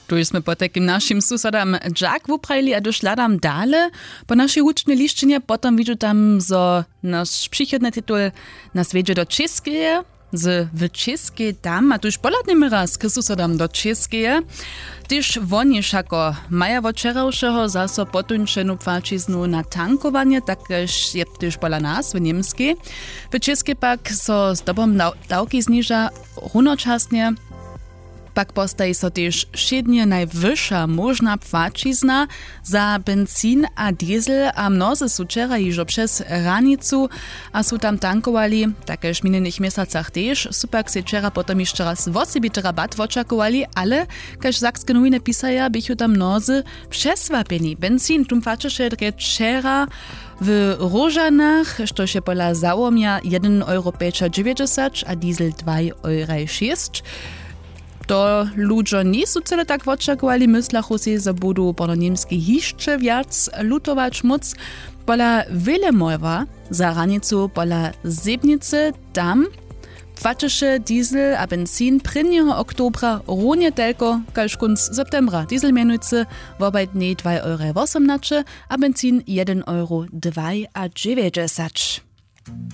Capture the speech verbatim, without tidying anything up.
Tu jsme po takim našim susadam džak wuprajili a došladam dale. Po našej hučnej liščine potom vidžu tam, zo naš přichodný titul nas vedže do Českeje, z w Českej tam, a tuž poladnemy raz k susadam do Českeje. Tyž oni šako maja včerajšeho zaso potunčenu płačiznu na tankowanie, takež je tyž pola nas w Niemskiej. W Českej pak so z dobom dawki zniża runočasnie. Pak postaji so też šednie najwyższa można płacizna za benzin a diesel, a mnozy su wczoraj już przez ranicu a su tam tankowali, takeż w minionych miesacach też, su pak se wczoraj potom jeszcze raz wosebity rabat oczekowali, ale kaž Sakskie Nowiny pisaja, bychu tam mnozy przesłapieni. Benzin tum faczysze wczoraj w Różanach, što się pola załomia jeden euro dziewięćdziesiąt, a diesel dwa euro sześć. To ludzie nie są cele tak oczekowali, myślachu si, że budu po niemski jeszcze wiac lutować móc. Pola Wilemowa za ranicu pola Zebnicy tam płaczysze diesel a benzin pierwszego oktobra równie tylko, kaž kunc septembra. Diesel mianujcy w obecnie dwa euro osiemnaście, a benzin jeden euro dziewięćdziesiąt.